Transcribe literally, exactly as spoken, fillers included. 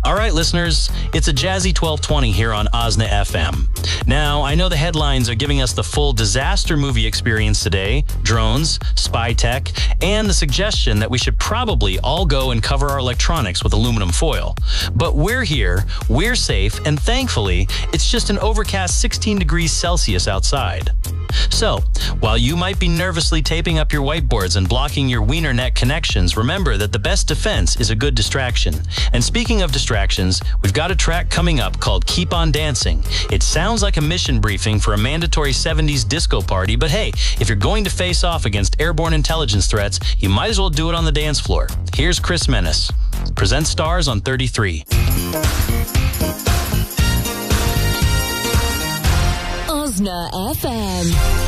All right, listeners, it's a jazzy twelve twenty here on O S N A F M. Now, I know the headlines are giving us the full disaster movie experience today, drones, spy tech, and the suggestion that we should probably all go and cover our electronics with aluminum foil. But we're here, we're safe, and thankfully, it's just an overcast sixteen degrees Celsius outside. So, while you might be nervously taping up your whiteboards and blocking your wiener net connections, remember that the best defense is a good distraction. And speaking of distractions, we've got a track coming up called Keep On Dancing. It sounds like a mission briefing for a mandatory seventies disco party, but hey, if you're going to face off against airborne intelligence threats, you might as well do it on the dance floor. Here's Chris Menace. Present Stars on thirty-three. O S N A F M.